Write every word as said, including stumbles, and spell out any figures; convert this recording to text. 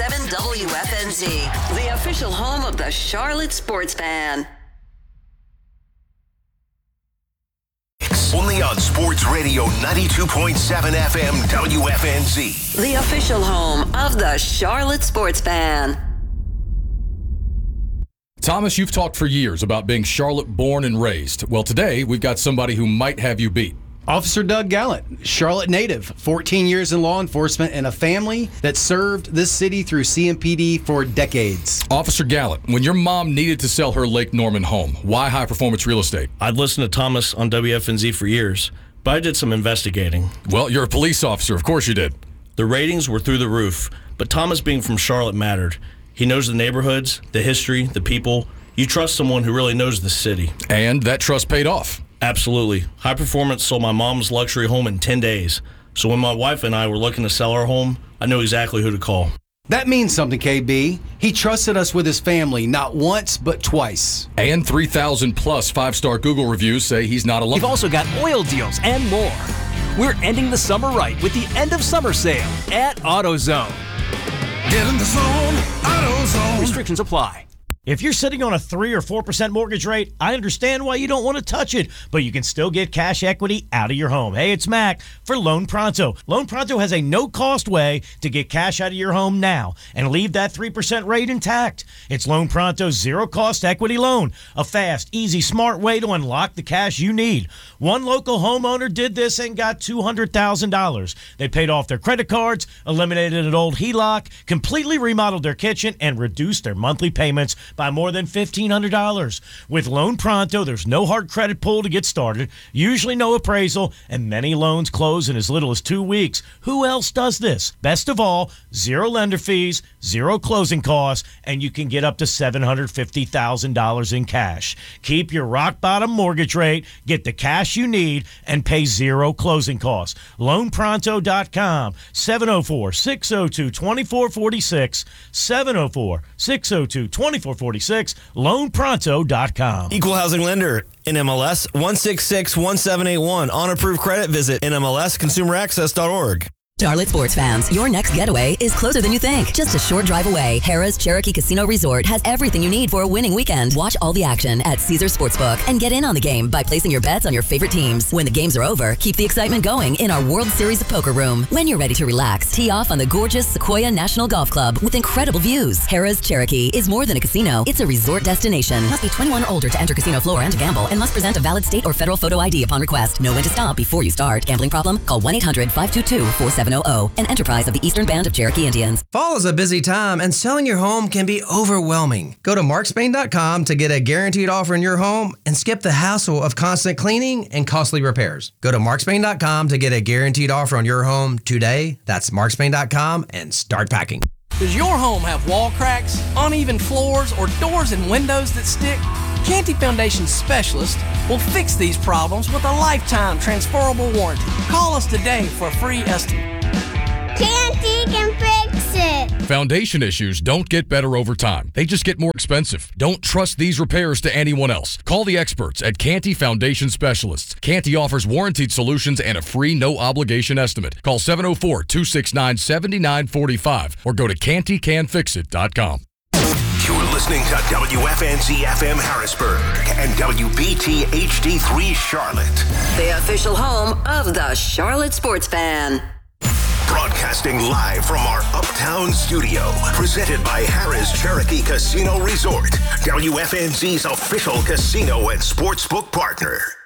seven W F N Z, the official home of the Charlotte Sports Fan. Only on Sports Radio ninety-two point seven F M W F N Z. The official home of the Charlotte Sports Fan. Thomas, you've talked for years about being Charlotte born and raised. Well, today we've got somebody who might have you beat. Officer Doug Gallant, Charlotte native, fourteen years in law enforcement, and a family that served this city through C M P D for decades. Officer Gallant, when your mom needed to sell her Lake Norman home, why High Performance Real Estate? I'd listened to Thomas on W F N Z for years, but I did some investigating. Well, you're a police officer. Of course you did. The ratings were through the roof, but Thomas being from Charlotte mattered. He knows the neighborhoods, the history, the people. You trust someone who really knows the city. And that trust paid off. Absolutely. High Performance sold my mom's luxury home in ten days. So when my wife and I were looking to sell our home, I knew exactly who to call. That means something, K B. He trusted us with his family, not once, but twice. And three thousand plus five-star Google reviews say he's not alone. We've also got oil deals and more. We're ending the summer right with the end of summer sale at AutoZone. Get in the zone, AutoZone. Restrictions apply. If you're sitting on a three or four percent mortgage rate, I understand why you don't want to touch it, but you can still get cash equity out of your home. Hey, it's Mac for Loan Pronto. Loan Pronto has a no-cost way to get cash out of your home now and leave that three percent rate intact. It's Loan Pronto's zero-cost equity loan, a fast, easy, smart way to unlock the cash you need. One local homeowner did this and got two hundred thousand dollars. They paid off their credit cards, eliminated an old H E L O C, completely remodeled their kitchen, and reduced their monthly payments by more than fifteen hundred dollars. With Loan Pronto, there's no hard credit pull to get started, usually no appraisal, and many loans close in as little as two weeks. Who else does this? Best of all, zero lender fees, zero closing costs, and you can get up to seven hundred fifty thousand dollars in cash. Keep your rock-bottom mortgage rate, get the cash you need, and pay zero closing costs. loan pronto dot com, seven oh four, six oh two, two four four six, seven oh four, six oh two, two four four six, loan pronto dot com. Equal housing lender, N M L S one six six one seven eight one. On approved credit, visit N M L S consumer access dot org. Charlotte sports fans, your next getaway is closer than you think. Just a short drive away, Harrah's Cherokee Casino Resort has everything you need for a winning weekend. Watch all the action at Caesars Sportsbook and get in on the game by placing your bets on your favorite teams. When the games are over, keep the excitement going in our World Series of Poker room. When you're ready to relax, tee off on the gorgeous Sequoia National Golf Club with incredible views. Harrah's Cherokee is more than a casino, it's a resort destination. Must be twenty-one or older to enter casino floor and to gamble, and must present a valid state or federal photo I D upon request. Know when to stop before you start. Gambling problem? Call one eight hundred five two two four seven zero zero. An enterprise of the Eastern Band of Cherokee Indians. Fall is a busy time, and selling your home can be overwhelming. Go to mark spain dot com to get a guaranteed offer in your home and skip the hassle of constant cleaning and costly repairs. Go to mark spain dot com to get a guaranteed offer on your home today. That's mark spain dot com and start packing. Does your home have wall cracks, uneven floors, or doors and windows that stick? Canty Foundation Specialist will fix these problems with a lifetime transferable warranty. Call us today for a free estimate. Canty can fix it. Foundation issues don't get better over time. They just get more expensive. Don't trust these repairs to anyone else. Call the experts at Canty Foundation Specialists. Canty offers warranted solutions and a free no-obligation estimate. Call seven oh four, two six nine, seven nine four five or go to canty can fix it dot com. You're listening to W F N Z F M Harrisburg and W B T H D three Charlotte. The official home of the Charlotte Sports Fan. Broadcasting live from our Uptown studio. Presented by Harrah's Cherokee Casino Resort. W F N Z's official casino and sportsbook partner.